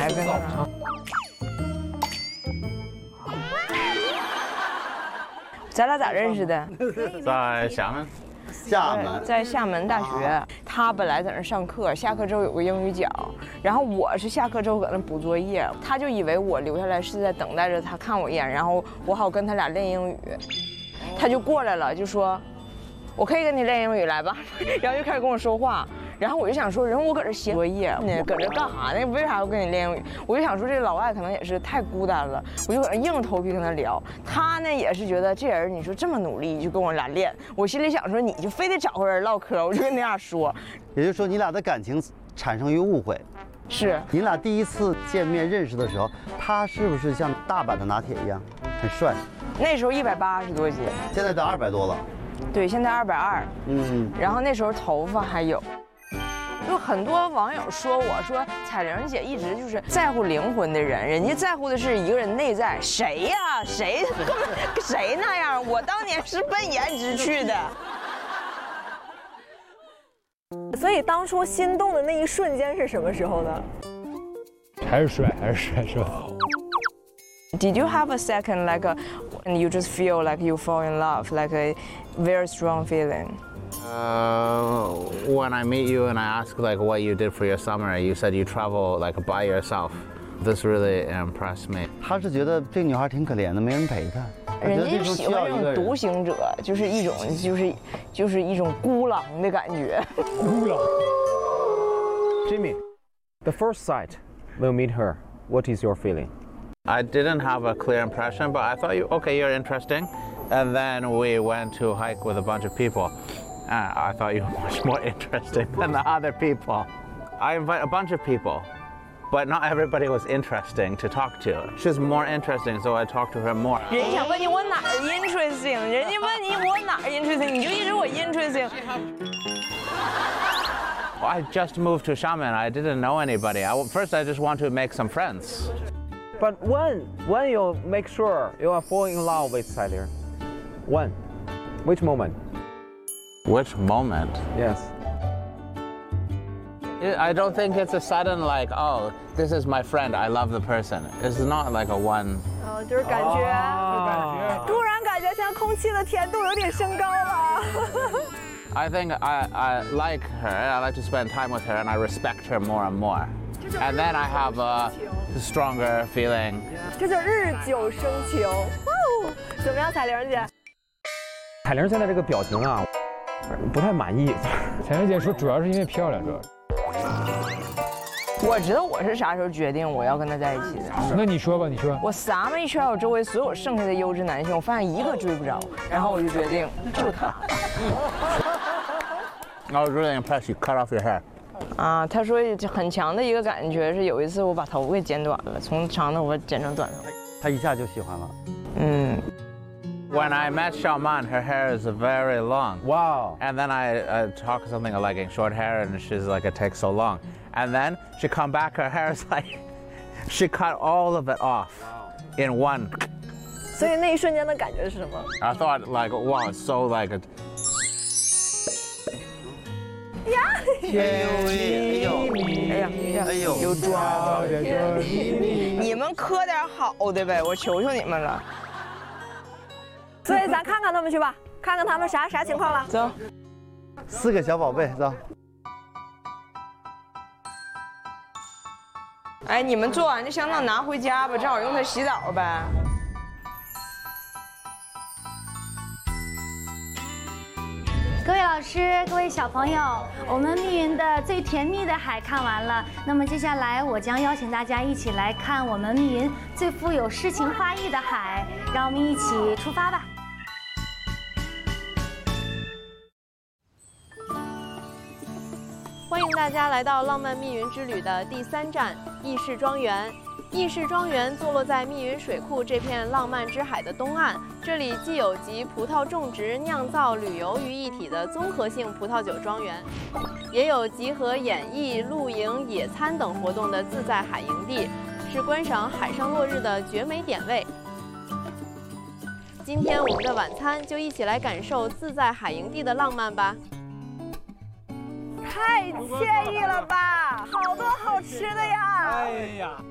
来跟他。咱俩咋认识的？ 在厦门。 在厦门大学。他本来在那上课，下课之后有个英语角，然后我是下课之后搁那补作业，他就以为我留下来是在等待着他看我一眼，然后我好跟他俩练英语。他就过来了，就说：“我可以跟你练英语，来吧。”然后就开始跟我说话。然后我就想说，人我搁这写作业，你搁这干啥呢？为啥要跟你练英语？我就想说，这老外可能也是太孤单了，我就搁那硬着头皮跟他聊。他呢也是觉得这人你说这么努力，就跟我俩练。我心里想说，你就非得找个人唠嗑，我就跟那样说。 也就是说，你俩的感情产生于误会。 是。 你俩第一次见面认识的时候，他是不是像大阪的拿铁一样很帅？ 那时候180多斤， 现在都200多了。 对，现在220。然后那时候头发还有。就很多网友说我说彩玲姐一直就是在乎灵魂的人，人家在乎的是一个人内在。谁呀？谁那样？我当年是奔颜值去的。 所以当初心动的那一瞬间是什么时候呢？ 还是帅是吧？ Did you have a second like and you just feel like you fall in love, like a very strong feeling? When I meet you and I ask like what you did for your summer, you said you travel like by yourself. This really impressed me. 他是觉得这女孩挺可怜的，没人陪她。 人家喜欢这种独行者，就是一种孤狼的感觉。 孤狼。 Jimmy, the first sight when you meet her, what is your feeling? I didn't have a clear impression, but I thought you're interesting. And then we went to hike with a bunch of people. I thought you were much more interesting than the other people. I invite a bunch of people, but not everybody was interesting to talk to. She's more interesting, so I talked to her more. 人家想问你我哪儿 interesting， 人家问你我哪儿 interesting， 你就一直我 interesting。 Well, I just moved to Xiamen. I didn't know anybody. First, I just want to make some friends. But when you make sure you are falling in love with Sailing, when? Which moment? Which moment? Yes. I don't think it's a sudden like, oh, this is my friend, I love the person. It's not like a one. 就是感觉，突然感觉现在空气的甜度有点升高了。 I think I like her, I like to spend time with her, and I respect her more and more. And then I have a stronger feeling. 这就日久生情。怎么样，彩玲姐？ 彩玲现在这个表情啊，不太满意。 彩玲姐说，主要是因为漂亮，主要。 我知道我是啥时候决定我要跟他在一起的。 那你说吧，你说。 我撒么一圈我周围所有剩下的优质男性，我发现一个追不着，然后我就决定就他。 I was really impressed you cut off your hair. 啊，他说很强的一个感觉是有一次我把头给剪短了，从长头发剪成短头发。 他一下就喜欢了。 When I met Xiaoman, her hair is very long. Wow. And then I talk something like in short hair, and she's like, it takes so long. And then she come back, her hair is like, she cut all of it off in one. 所以那一瞬间的感觉是什么？ I thought like, wow, it's so like a. 哎呦， 有装。你们磕点好的呗，我求求你们了。 所以咱看看他们去吧，看看他们啥情况了。 走 ，4个小宝贝，走。 哎，你们做完这香皂拿回家吧，正好用它洗澡呗。 各位老师，各位小朋友，我们密云的最甜蜜的海看完了。那么接下来，我将邀请大家一起来看我们密云最富有诗情画意的海。让我们一起出发吧！ 欢迎大家来到浪漫密云之旅的第3站义士庄园。义士庄园坐落在密云水库这片浪漫之海的东岸，这里既有集葡萄种植、酿造、旅游于一体的综合性葡萄酒庄园，也有集合演艺、露营、野餐等活动的自在海营地，是观赏海上落日的绝美点位。今天我们的晚餐就一起来感受自在海营地的浪漫吧。 太惬意了吧，好多好吃的呀！ 哎呀。